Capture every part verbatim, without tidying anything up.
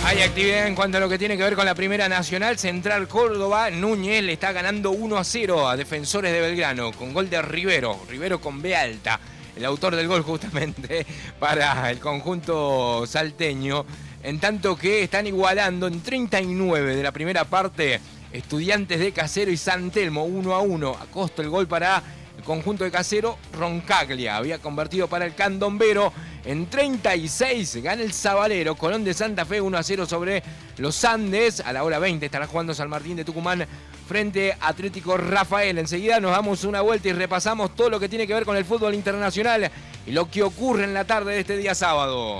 Hay actividad en cuanto a lo que tiene que ver con la Primera Nacional. Central Córdoba, Núñez le está ganando uno a cero a Defensores de Belgrano con gol de Rivero. Rivero con B alta, el autor del gol justamente para el conjunto salteño. En tanto que están igualando en treinta y nueve de la primera parte Estudiantes de Casero y San Telmo uno a uno. A costo el gol para el conjunto de Casero. Roncaglia había convertido para el candombero. En treinta y seis gana el Sabalero. Colón de Santa Fe uno a cero sobre los Andes. A la hora veinte estará jugando San Martín de Tucumán frente a Atlético Rafael. Enseguida nos damos una vuelta y repasamos todo lo que tiene que ver con el fútbol internacional y lo que ocurre en la tarde de este día sábado.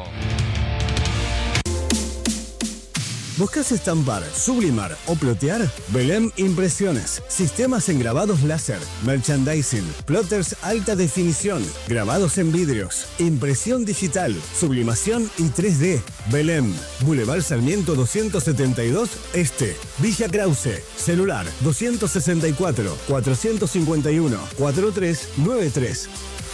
¿Buscas estampar, sublimar o plotear? Belém Impresiones. Sistemas en grabados láser, merchandising, plotters alta definición, grabados en vidrios, impresión digital, sublimación y tres D. Belém. Boulevard Sarmiento doscientos setenta y dos Este. Villa Krause. Celular doscientos sesenta y cuatro, cuatrocientos cincuenta y uno, cuarenta y tres noventa y tres.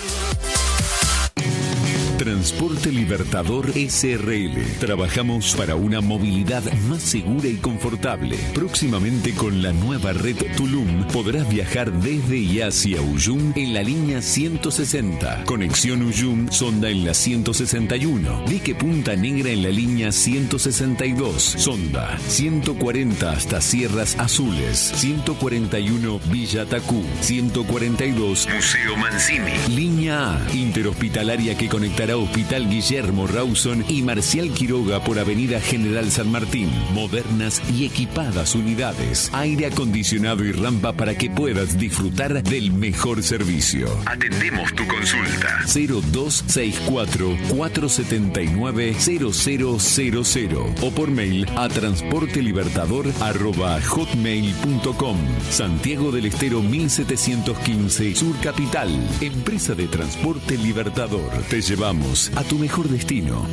Transporte Libertador S R L. Trabajamos para una movilidad más segura y confortable. Próximamente con la nueva red Tulum podrás viajar desde y hacia Uyum en la línea ciento sesenta. Conexión Uyum Sonda en la ciento sesenta y uno. Dique Punta Negra en la línea ciento sesenta y dos. Sonda ciento cuarenta hasta Sierras Azules. ciento cuarenta y uno Villa Tacú. ciento cuarenta y dos Museo Mancini. Línea A interhospitalaria que conectará Hospital Guillermo Rawson y Marcial Quiroga por Avenida General San Martín. Modernas y equipadas unidades. Aire acondicionado y rampa para que puedas disfrutar del mejor servicio. Atendemos tu consulta. cero dos seis cuatro, cuatro siete nueve, cero cero cero cero o por mail a transportelibertador arroba hotmail punto com. Santiago del Estero mil setecientos quince Sur Capital. Empresa de Transporte Libertador. Te llevamos a tu mejor destino.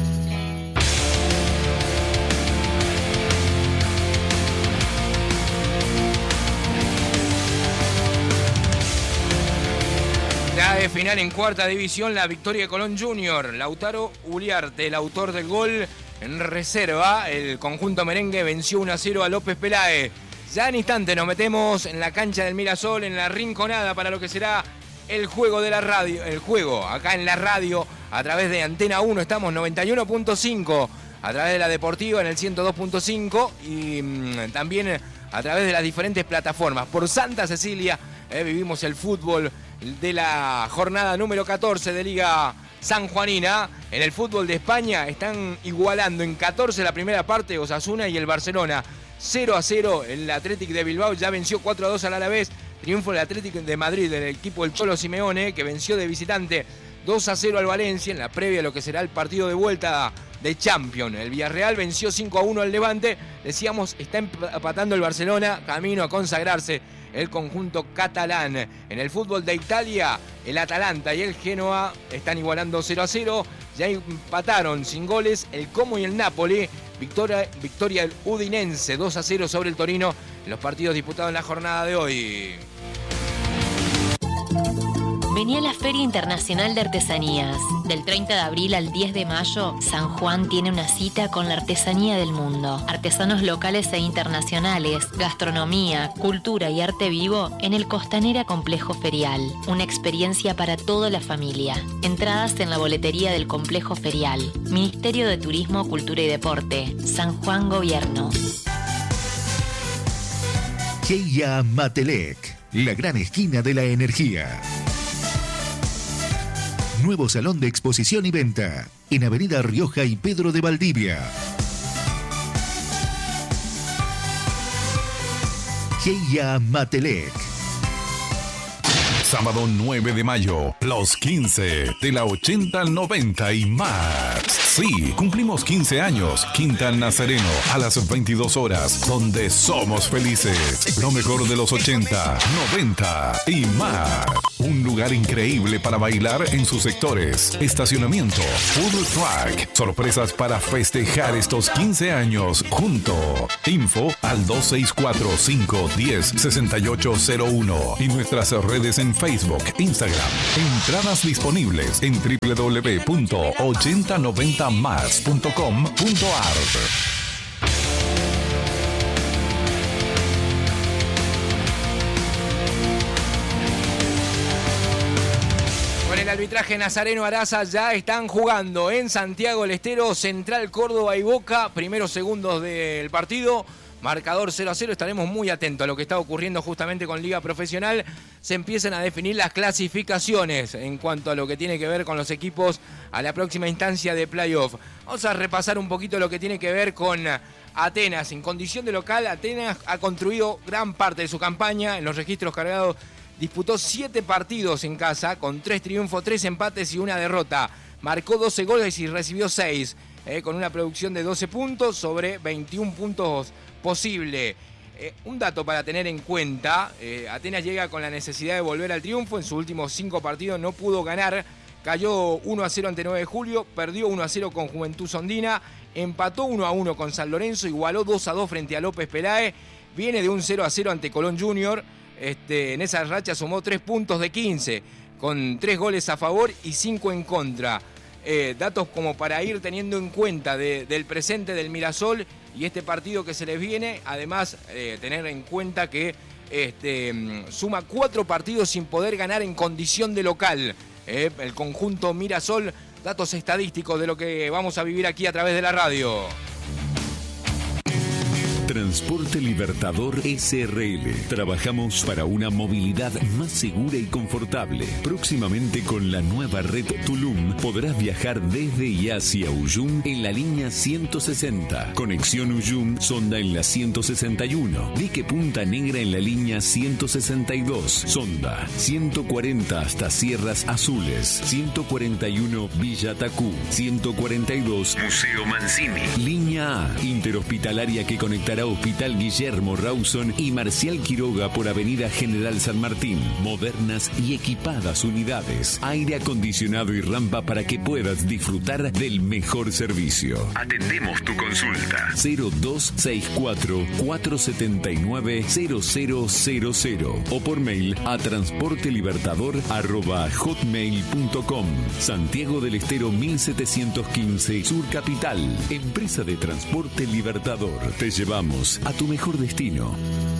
Ya de final en cuarta división, la victoria de Colón Junior. Lautaro Uliarte, el autor del gol en reserva. El conjunto merengue venció uno a cero a López Peláez. Ya en instante nos metemos en la cancha del Mirasol, en la Rinconada, para lo que será el juego de la radio, el juego acá en la radio, a través de Antena uno, estamos noventa y uno punto cinco, a través de la Deportiva en el ciento dos punto cinco y mmm, también a través de las diferentes plataformas. Por Santa Cecilia eh, vivimos el fútbol de la jornada número catorce de Liga Sanjuanina. En el fútbol de España están igualando en catorce la primera parte Osasuna y el Barcelona. cero a cero el Athletic de Bilbao ya venció cuatro a dos al Alavés. Triunfo del Athletic de Madrid, del equipo del Cholo Simeone, que venció de visitante dos a cero al Valencia en la previa de lo que será el partido de vuelta de Champions. El Villarreal venció cinco a uno al Levante. Decíamos, está empatando el Barcelona, camino a consagrarse el conjunto catalán. En el fútbol de Italia, el Atalanta y el Genoa están igualando cero a cero. Ya empataron sin goles el Como y el Napoli. Victoria, victoria del Udinense dos a cero sobre el Torino en los partidos disputados en la jornada de hoy. Vení a la Feria Internacional de Artesanías. Del treinta de abril al diez de mayo, San Juan tiene una cita con la artesanía del mundo. Artesanos locales e internacionales, gastronomía, cultura y arte vivo en el Costanera Complejo Ferial. Una experiencia para toda la familia. Entradas en la boletería del Complejo Ferial. Ministerio de Turismo, Cultura y Deporte. San Juan Gobierno. Cheia Matelec, la gran esquina de la energía. Nuevo salón de exposición y venta en Avenida Rioja y Pedro de Valdivia. Cheia Matelec. Sábado nueve de mayo, los quince de la ochenta al noventa y más. Sí, cumplimos quince años. Quinta Nazareno, a las veintidós horas, donde somos felices. Lo mejor de los ochenta, noventa y más. Un lugar increíble para bailar en sus sectores. Estacionamiento, food truck, sorpresas para festejar estos quince años junto. Info al dos seis cuatro, cinco uno cero, seis ocho cero uno y nuestras redes en Facebook, Instagram. Entradas disponibles en w w w punto ochenta noventa ochenta más punto com punto ar. Con el arbitraje Nazareno Araza ya están jugando en Santiago del Estero, Central Córdoba y Boca, primeros segundos del partido, marcador cero a cero, estaremos muy atentos a lo que está ocurriendo justamente con Liga Profesional. Se empiezan a definir las clasificaciones en cuanto a lo que tiene que ver con los equipos a la próxima instancia de playoff. Vamos a repasar un poquito lo que tiene que ver con Atenas. En condición de local, Atenas ha construido gran parte de su campaña en los registros cargados. Disputó siete partidos en casa, con tres triunfos, tres empates y una derrota. Marcó doce goles y recibió seis, eh, con una producción de doce puntos sobre veintiún puntos posible. Eh, un dato para tener en cuenta, eh, Atenas llega con la necesidad de volver al triunfo. En sus últimos cinco partidos no pudo ganar. Cayó uno a cero ante nueve de julio, perdió uno a cero con Juventud Sondina, empató uno a uno con San Lorenzo, igualó dos a dos frente a López Peláez, viene de un cero a cero ante Colón Junior. Este, en esa racha sumó tres puntos de quince, con tres goles a favor y cinco en contra. Eh, datos como para ir teniendo en cuenta de, del presente del Mirasol y este partido que se les viene. Además, eh, tener en cuenta que este, suma cuatro partidos sin poder ganar en condición de local. Eh, el conjunto Mirasol, datos estadísticos de lo que vamos a vivir aquí a través de la radio. Transporte Libertador S R L. Trabajamos para una movilidad más segura y confortable. Próximamente con la nueva red Tulum podrás viajar desde y hacia Uyum en la línea ciento sesenta. Conexión Uyum Sonda en la ciento sesenta y uno. Dique Punta Negra en la línea ciento sesenta y dos. Sonda ciento cuarenta hasta Sierras Azules. ciento cuarenta y uno Villa Tacú. ciento cuarenta y dos Museo Mancini. Línea A interhospitalaria que conectará Hospital Guillermo Rawson y Marcial Quiroga por Avenida General San Martín. Modernas y equipadas unidades. Aire acondicionado y rampa para que puedas disfrutar del mejor servicio. Atendemos tu consulta. cero dos seis cuatro, cuatro siete nueve, cero cero cero cero o por mail a transportelibertador arroba hotmail punto com. Santiago del Estero mil setecientos quince Sur Capital. Empresa de Transporte Libertador. Te llevamos a tu mejor destino.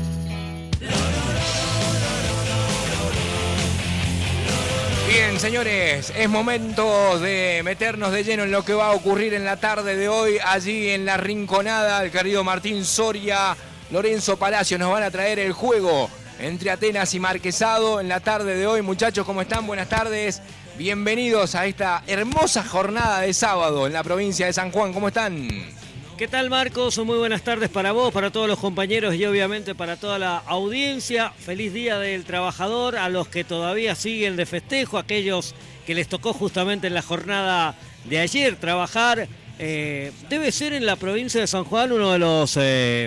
Bien, señores, es momento de meternos de lleno en lo que va a ocurrir en la tarde de hoy. Allí en la Rinconada, el querido Martín Soria, Lorenzo Palacio nos van a traer el juego entre Atenas y Marquesado en la tarde de hoy. Muchachos, ¿cómo están? Buenas tardes. Bienvenidos a esta hermosa jornada de sábado en la provincia de San Juan. ¿Cómo están? ¿Qué tal, Marcos? Muy buenas tardes para vos, para todos los compañeros y obviamente para toda la audiencia. Feliz Día del Trabajador a los que todavía siguen de festejo, aquellos que les tocó justamente en la jornada de ayer trabajar. Eh, debe ser en la provincia de San Juan uno de los, eh,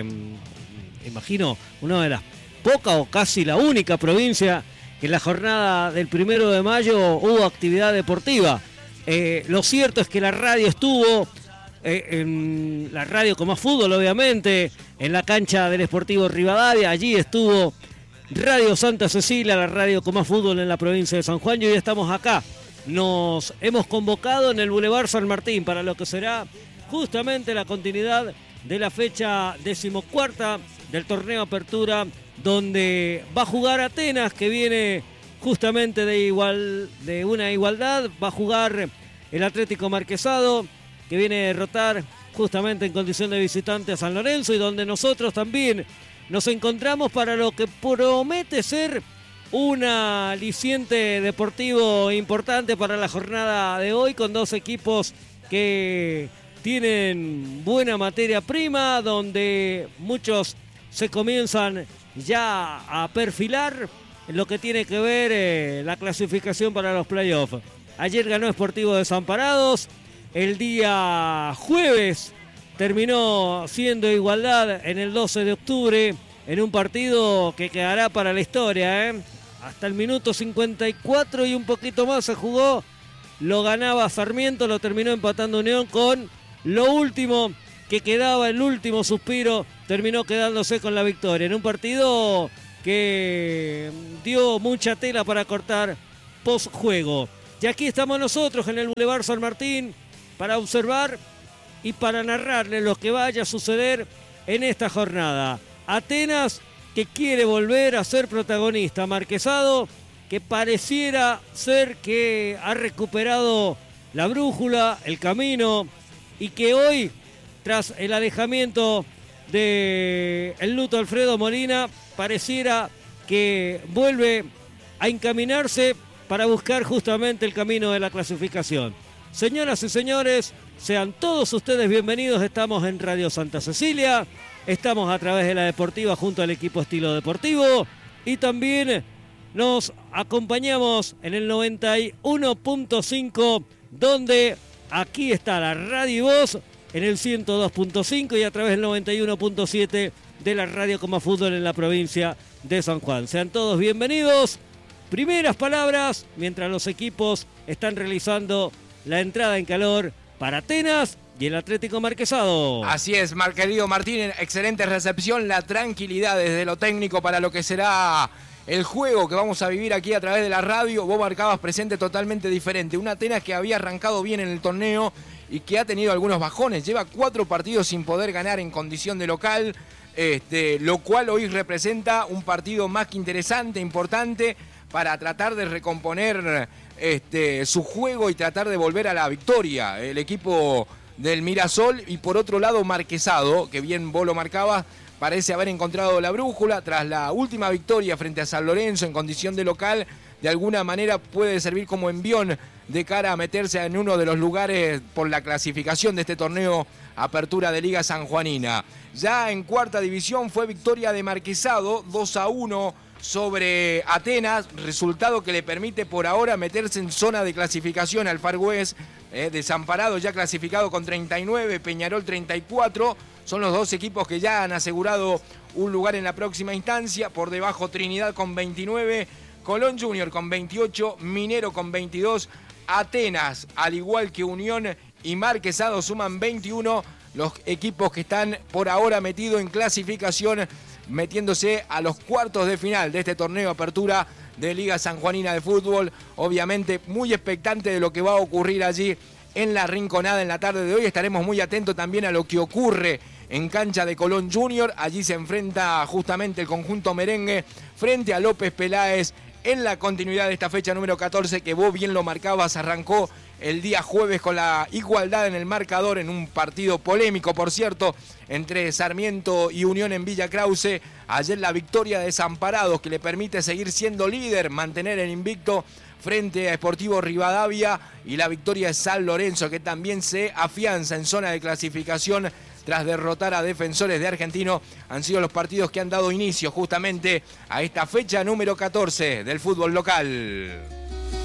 imagino, una de las pocas o casi la única provincia que en la jornada del primero de mayo hubo actividad deportiva. Eh, lo cierto es que la radio estuvo... Eh, en la radio con más fútbol, obviamente, en la cancha del Sportivo Rivadavia. Allí estuvo Radio Santa Cecilia, la radio con más fútbol en la provincia de San Juan. Y hoy estamos acá. Nos hemos convocado en el Boulevard San Martín para lo que será justamente la continuidad de la fecha decimocuarta del torneo Apertura, donde va a jugar Atenas, que viene justamente de, igual, de una igualdad. Va a jugar el Atlético Marquesado, que viene a derrotar justamente en condición de visitante a San Lorenzo, y donde nosotros también nos encontramos para lo que promete ser un aliciente deportivo importante para la jornada de hoy, con dos equipos que tienen buena materia prima, donde muchos se comienzan ya a perfilar en lo que tiene que ver eh, la clasificación para los playoffs. Ayer ganó Sportivo Desamparados. El día jueves terminó siendo igualdad en el doce de octubre en un partido que quedará para la historia, ¿eh? Hasta el minuto cincuenta y cuatro y un poquito más se jugó. Lo ganaba Sarmiento, lo terminó empatando Unión con lo último que quedaba, el último suspiro, terminó quedándose con la victoria. En un partido que dio mucha tela para cortar post-juego. Y aquí estamos nosotros en el Boulevard San Martín, para observar y para narrarles lo que vaya a suceder en esta jornada. Atenas, que quiere volver a ser protagonista. Marquesado, que pareciera ser que ha recuperado la brújula, el camino, y que hoy, tras el alejamiento del luto Alfredo Molina, pareciera que vuelve a encaminarse para buscar justamente el camino de la clasificación. Señoras y señores, sean todos ustedes bienvenidos. Estamos en Radio Santa Cecilia, estamos a través de la Deportiva junto al equipo Estilo Deportivo y también nos acompañamos en el noventa y uno punto cinco, donde aquí está la Radio y Voz en el ciento dos punto cinco y a través del noventa y uno punto siete de la Radio Como Fútbol en la provincia de San Juan. Sean todos bienvenidos. Primeras palabras mientras los equipos están realizando la entrada en calor para Atenas y el Atlético Marquesado. Así es, querido Martín, excelente recepción, la tranquilidad desde lo técnico para lo que será el juego que vamos a vivir aquí a través de la radio. Vos marcabas presente totalmente diferente. Un Atenas que había arrancado bien en el torneo y que ha tenido algunos bajones. Lleva cuatro partidos sin poder ganar en condición de local, este, lo cual hoy representa un partido más que interesante, importante, para tratar de recomponer este, su juego y tratar de volver a la victoria. El equipo del Mirasol y por otro lado Marquesado, que bien vos lo marcabas, parece haber encontrado la brújula tras la última victoria frente a San Lorenzo en condición de local. De alguna manera puede servir como envión de cara a meterse en uno de los lugares por la clasificación de este torneo Apertura de Liga Sanjuanina. Ya en cuarta división fue victoria de Marquesado, dos a uno sobre Atenas, resultado que le permite por ahora meterse en zona de clasificación al Far West. eh, Desamparado ya clasificado con treinta y nueve, Peñarol treinta y cuatro. Son los dos equipos que ya han asegurado un lugar en la próxima instancia. Por debajo Trinidad con veintinueve, Colón Junior con veintiocho, Minero con veintidós, Atenas, al igual que Unión y Marquesado, suman veintiuno los equipos que están por ahora metidos en clasificación, metiéndose a los cuartos de final de este torneo Apertura de Liga Sanjuanina de Fútbol. Obviamente muy expectante de lo que va a ocurrir allí en la Rinconada en la tarde de hoy. Estaremos muy atentos también a lo que ocurre en cancha de Colón Junior. Allí se enfrenta justamente el conjunto merengue frente a López Peláez en la continuidad de esta fecha número catorce, que vos bien lo marcabas, arrancó el día jueves con la igualdad en el marcador, en un partido polémico, por cierto, entre Sarmiento y Unión en Villa Krause. Ayer la victoria de Desamparados, que le permite seguir siendo líder, mantener el invicto frente a Sportivo Rivadavia, y la victoria de San Lorenzo, que también se afianza en zona de clasificación tras derrotar a Defensores de Argentino. Han sido los partidos que han dado inicio justamente a esta fecha número catorce del fútbol local.